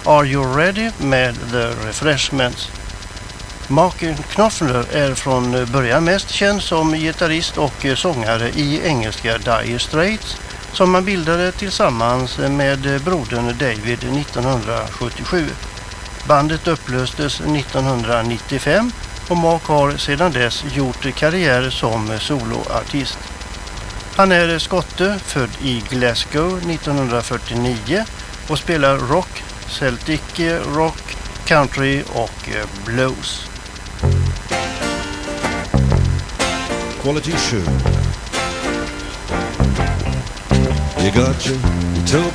Are You Ready med The Refreshments. Mark Knopfler är från början mest känd som gitarrist och sångare i engelska Dire Straits, som man bildade tillsammans med brodern David 1977. Bandet upplöstes 1995 och Mark har sedan dess gjort karriär som soloartist. Han är skotte, född i Glasgow 1949 och spelar rock, Celtic rock, country och blues. Quality shoe. You got your toe